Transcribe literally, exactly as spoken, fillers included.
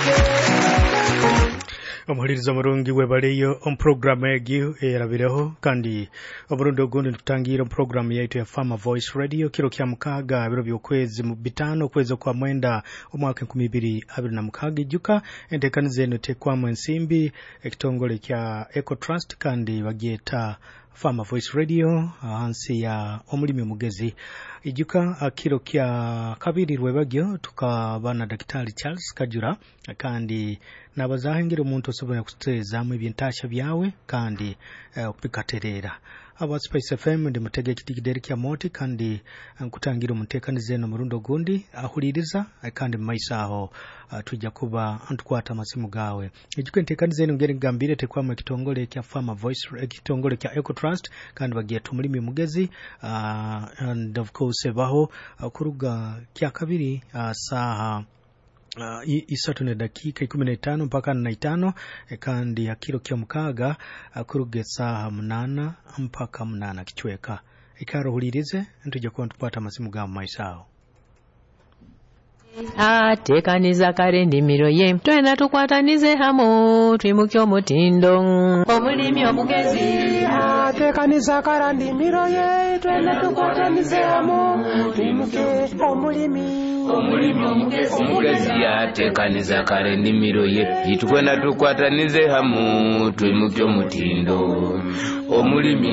Omuhuliriza omulungi webaleyo on program egyo erabireho kandi oburundi ogundi tutangira program yaitu ya Farmer Voice Radio kiro kya mukaga biro byokwezi mu bitano kwezi kwa mwenda omwaka enkumi ibiri abiri na mukaga ijuka entekanize eno tekwamu ensimbi ekitongole kya Eco Trust kandi bagieta Farmer Voice Radio hansi ya omulimi omugezi ijuka kiro kya kabiri rwebagyo tukabana Daktari Charles Kajura kandi nabazahingira omuntu osobora kutezamu ebintasha byawe kandi okupikaterera aba Space F M ndi mutege kitigideri kya moti kandi nkutangira umutekanize no murundo gundi ahuliriza kandi maisaho uh, tujja kuba antukwata amasimu gawe ijuke ntekanize ngere ngambire tekwa kitongole kya Farmer Voice kitongole kya Eco Trust kandi bagiye tumulimi mugezi uh, and of course baho uh, kuruga kya kabiri uh, saha Uh, isatu ne dakika kumi na tano mpaka na tano e kandi akiro kya mukaga akuruge saha munana mpaka munana kichweka ikaro hulirize ntuje kwa tupata masimu ga maisao atekaniza kare ndimiro ye twena tukwatanize hamo twimukyo mutindo omulimi omugezi atekaniza kare ndimiro ye twena tukwatanize hamo twimukyo omulimi omulimi omugezi atekaniza kare ndimiro ye twena tukwatanize hamo twimukyo mutindo omulimi